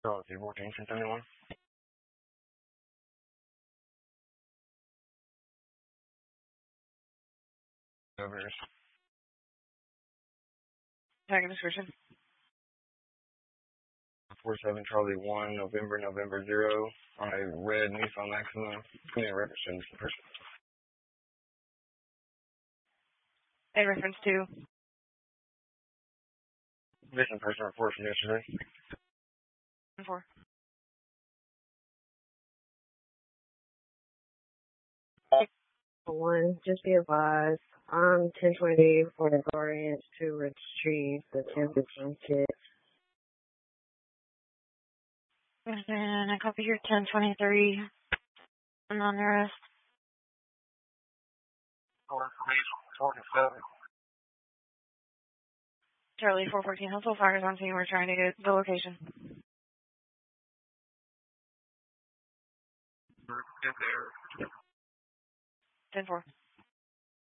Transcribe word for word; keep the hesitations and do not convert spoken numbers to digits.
Oh, three fourteen, ten seventy-one. Governors. Second description. four seven Charlie one, November, November zero, on a red Nissan Maxima. Give me a reference to the person. A reference to. Missing person report from yesterday. Four. One, just be advised, I'm ten twenty for the Guardians to retrieve the ten fifteen kit. And I copy your ten twenty-three. And on the rest. forty-seven. Charlie four fourteen, household fires on scene. We're trying to get the location. ten four.